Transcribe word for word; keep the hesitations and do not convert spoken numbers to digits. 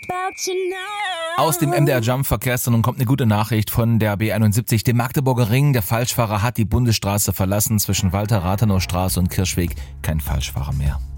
Aus dem M D R Jump Verkehrszone kommt eine gute Nachricht von der B einundsiebzig, dem Magdeburger Ring. Der Falschfahrer hat die Bundesstraße verlassen zwischen Walter-Rathenau-Straße und Kirschweg. Kein Falschfahrer mehr.